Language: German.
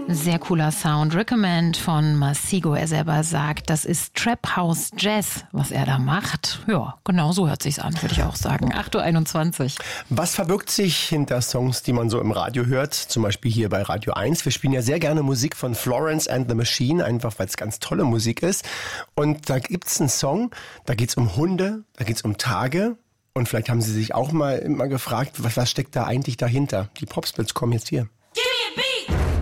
Sehr cooler Sound. Recommend von Masego. Er selber sagt, das ist Trap House Jazz, was er da macht. Ja, genau so hört sich's an, würde ich auch sagen. 8.21 Uhr. Was verbirgt sich hinter Songs, die man so im Radio hört? Zum Beispiel hier bei Radio 1. Wir spielen ja sehr gerne Musik von Florence and the Machine, einfach weil es ganz tolle Musik ist. Und da gibt's einen Song, da geht's um Hunde, da geht's um Tage. Und vielleicht haben Sie sich auch mal gefragt, was steckt da eigentlich dahinter? Die Popsplits kommen jetzt hier.